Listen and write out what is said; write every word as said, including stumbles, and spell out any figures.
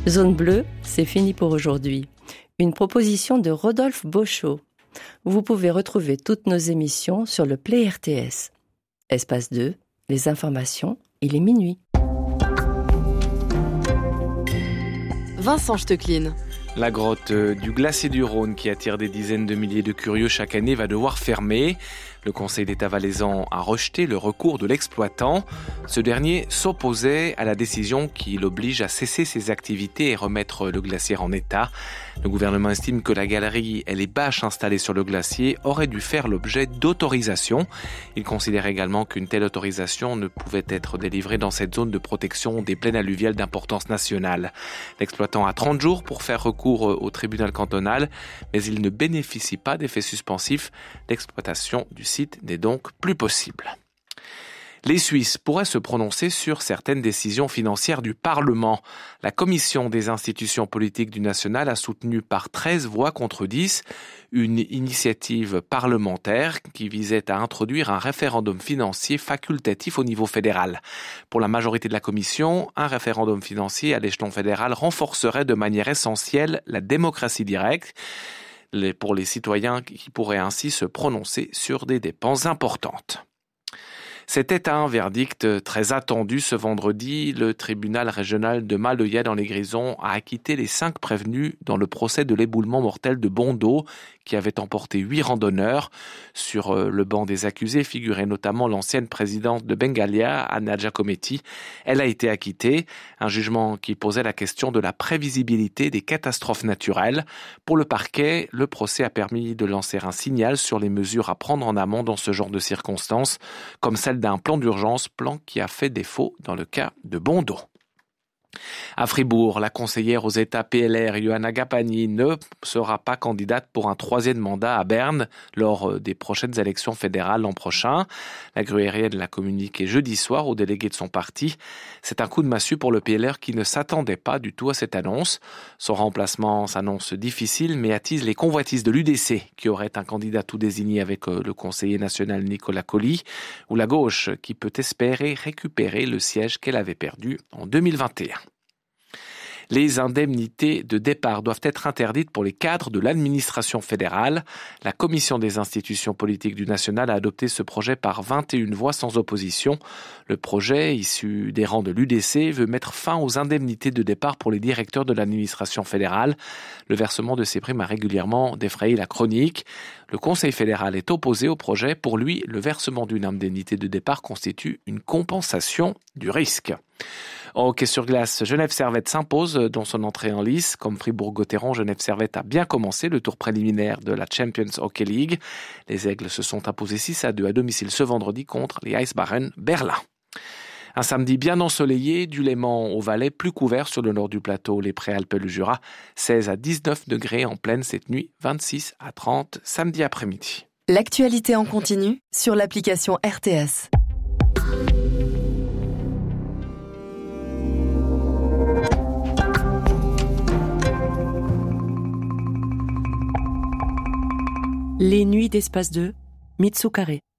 Zone bleue, c'est fini pour aujourd'hui. Une proposition de Rodolphe Beauchot. Vous pouvez retrouver toutes nos émissions sur le Play R T S. Espace deux, les informations, il est minuit. Vincent Stecklin. La grotte du glacier du Rhône, qui attire des dizaines de milliers de curieux chaque année, va devoir fermer. Le Conseil d'État valaisan a rejeté le recours de l'exploitant. Ce dernier s'opposait à la décision qui l'oblige à cesser ses activités et remettre le glacier en état. Le gouvernement estime que la galerie et les bâches installées sur le glacier auraient dû faire l'objet d'autorisation. Il considère également qu'une telle autorisation ne pouvait être délivrée dans cette zone de protection des plaines alluviales d'importance nationale. L'exploitant a trente jours pour faire recours au tribunal cantonal, mais il ne bénéficie pas d'effets suspensifs. L'exploitation du site n'est donc plus possible. Les Suisses pourraient se prononcer sur certaines décisions financières du Parlement. La Commission des institutions politiques du national a soutenu par treize voix contre dix une initiative parlementaire qui visait à introduire un référendum financier facultatif au niveau fédéral. Pour la majorité de la Commission, un référendum financier à l'échelon fédéral renforcerait de manière essentielle la démocratie directe pour les citoyens qui pourraient ainsi se prononcer sur des dépenses importantes. C'était un verdict très attendu ce vendredi. Le tribunal régional de Maloya dans les Grisons a acquitté les cinq prévenus dans le procès de l'éboulement mortel de Bondo qui avait emporté huit randonneurs. Sur le banc des accusés figurait notamment l'ancienne présidente de Bengalia, Anna Giacometti. Elle a été acquittée, un jugement qui posait la question de la prévisibilité des catastrophes naturelles. Pour le parquet, le procès a permis de lancer un signal sur les mesures à prendre en amont dans ce genre de circonstances, comme celle d'un plan d'urgence, plan qui a fait défaut dans le cas de Bondo. À Fribourg, la conseillère aux États P L R, Johanna Gapani, ne sera pas candidate pour un troisième mandat à Berne lors des prochaines élections fédérales l'an prochain. La gruérienne l'a communiqué jeudi soir aux délégués de son parti. C'est un coup de massue pour le P L R qui ne s'attendait pas du tout à cette annonce. Son remplacement s'annonce difficile, mais attise les convoitises de l'U D C, qui aurait un candidat tout désigné avec le conseiller national Nicolas Colli, ou la gauche, qui peut espérer récupérer le siège qu'elle avait perdu en deux mille vingt et un. Les indemnités de départ doivent être interdites pour les cadres de l'administration fédérale. La Commission des institutions politiques du national a adopté ce projet par vingt et une voix sans opposition. Le projet, issu des rangs de l'U D C, veut mettre fin aux indemnités de départ pour les directeurs de l'administration fédérale. Le versement de ces primes a régulièrement défrayé la chronique. Le Conseil fédéral est opposé au projet. Pour lui, le versement d'une indemnité de départ constitue une compensation du risque. En hockey sur glace, Genève Servette s'impose dans son entrée en lice. Comme Fribourg-Gotteron, Genève Servette a bien commencé le tour préliminaire de la Champions Hockey League. Les Aigles se sont imposés six à deux à domicile ce vendredi contre les Eisbären Berlin. Un samedi bien ensoleillé, du Léman au Valais, plus couvert sur le nord du plateau, les Préalpes et le Jura. seize à dix-neuf degrés en pleine cette nuit, vingt-six à trente samedi après-midi. L'actualité en continu sur l'application R T S. Les nuits d'Espace deux, Mitsu Carré.